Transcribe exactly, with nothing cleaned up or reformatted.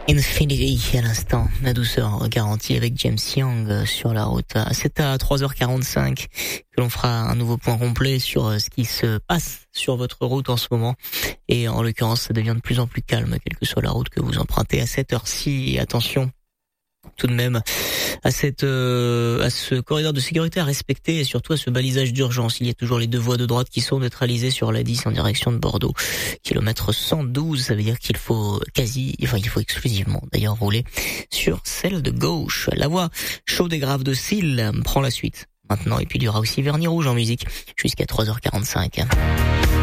Infinity à l'instant, la douceur garantie avec James Young sur la route. C'est à trois heures quarante-cinq que l'on fera un nouveau point complet sur ce qui se passe sur votre route en ce moment. Et en l'occurrence, ça devient de plus en plus calme, quelle que soit la route que vous empruntez à cette heure-ci. Et attention tout de même à cette euh, à ce corridor de sécurité à respecter et surtout à ce balisage d'urgence. Il y a toujours les deux voies de droite qui sont neutralisées sur la dix en direction de Bordeaux. Kilomètre cent douze, ça veut dire qu'il faut quasi, enfin il faut exclusivement d'ailleurs rouler sur celle de gauche. La voie chaude et grave de Cille prend la suite maintenant et puis il y aura aussi Vernis Rouge en musique jusqu'à trois heures quarante-cinq.